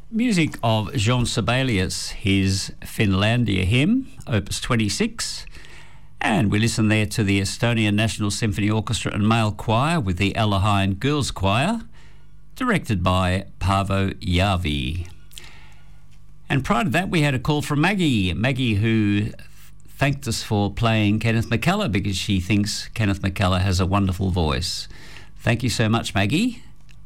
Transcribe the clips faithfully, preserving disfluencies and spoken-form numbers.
Music of Jean Sibelius, his Finlandia hymn, Opus twenty-six. And we listen there to the Estonian National Symphony Orchestra and Male Choir with the Alahain Girls Choir, directed by Paavo Järvi. And prior to that, we had a call from Maggie. Maggie, who thanked us for playing Kenneth McKellar because she thinks Kenneth McKellar has a wonderful voice. Thank you so much, Maggie.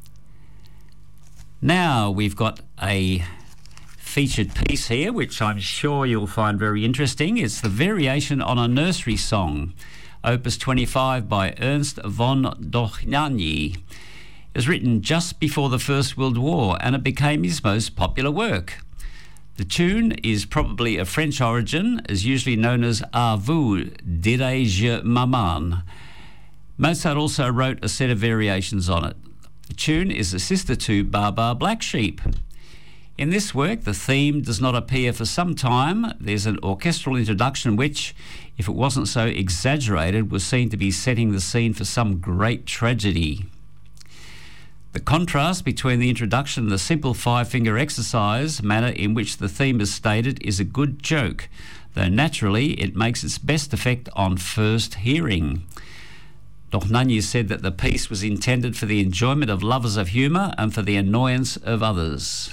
Now we've got a featured piece here, which I'm sure you'll find very interesting. It's the variation on a nursery song, Opus twenty-five by Ernst von Dohnányi. It was written just before the First World War, and it became his most popular work. The tune is probably of French origin, is usually known as À vous dirai-je maman. Mozart also wrote a set of variations on it. The tune is a sister to Baa Baa Black Sheep. In this work, the theme does not appear for some time. There's an orchestral introduction which, if it wasn't so exaggerated, was seen to be setting the scene for some great tragedy. The contrast between the introduction and the simple five-finger exercise manner in which the theme is stated is a good joke, though naturally it makes its best effect on first hearing. Dohnányi said that the piece was intended for the enjoyment of lovers of humour and for the annoyance of others.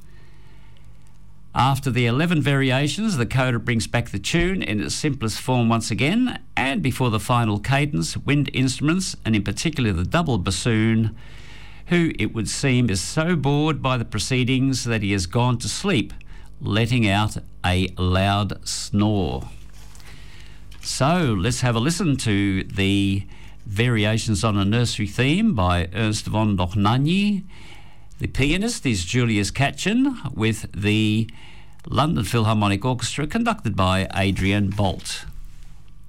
After the eleven variations, the coda brings back the tune in its simplest form once again, and before the final cadence, wind instruments, and in particular the double bassoon, who it would seem is so bored by the proceedings that he has gone to sleep, letting out a loud snore. So let's have a listen to the Variations on a Nursery Theme by Ernst von Dohnányi. The pianist is Julius Katchen with the London Philharmonic Orchestra, conducted by Adrian Bolt.